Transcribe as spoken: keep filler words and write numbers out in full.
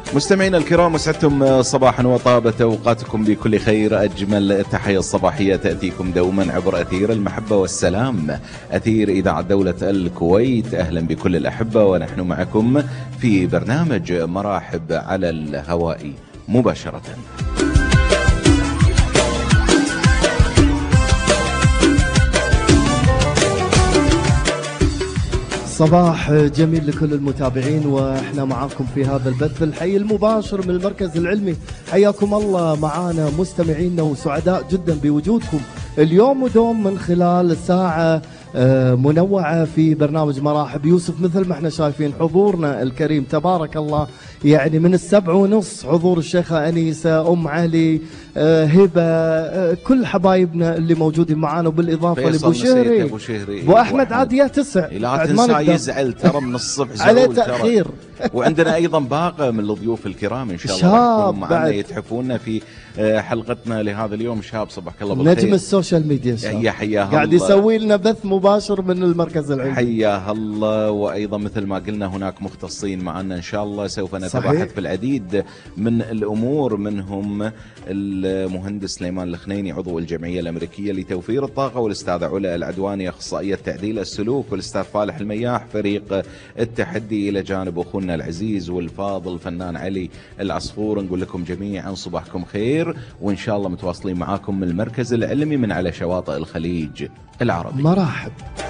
مستمعينا الكرام، وسعدتم صباحا وطابت اوقاتكم بكل خير. اجمل التحيه الصباحيه تاتيكم دوما عبر اثير المحبه والسلام، اثير اذاعه دوله الكويت. اهلا بكل الاحبه، ونحن معكم في برنامج مراحب على الهواء مباشره. صباح جميل لكل المتابعين، واحنا معاكم في هذا البث الحي المباشر من المركز العلمي. حياكم الله معانا مستمعينا، وسعداء جدا بوجودكم اليوم ودوم من خلال ساعة منوعة في برنامج مراحب. يوسف، مثل ما احنا شايفين حضورنا الكريم تبارك الله، يعني من السبع ونص حضور الشيخة أنيسة، أم علي، هبة، كل حبايبنا اللي موجودين معانا، وبالإضافة لأبو شهري أبو شهري أبو أحمد عادية تسع. لا تنسى يزعل ترى من الصبح عليه تأخير. وعندنا أيضا باقة من الضيوف الكرام إن شاء الله يكونوا معنا يتحفونا في حلقتنا لهذا اليوم. شاب صباحك الله بالخير، نجم السوشيال ميديا، يا حياه الله، قاعد يسوي لنا بث مباشر من المركز العلمي. حياه الله. وايضا مثل ما قلنا هناك مختصين معنا ان شاء الله، سوف نتباحث في العديد من الامور، منهم المهندس سليمان الخنيني عضو الجمعيه الامريكيه لتوفير الطاقه، والاستاذه علا العدواني اخصائيه تعديل السلوك، والاستاذ فالح المياح فريق التحدي، الى جانب اخونا العزيز والفاضل الفنان علي العصفور. نقول لكم جميعا صباحكم خير، وإن شاء الله متواصلين معاكم من المركز العلمي من على شواطئ الخليج العربي. مرحب.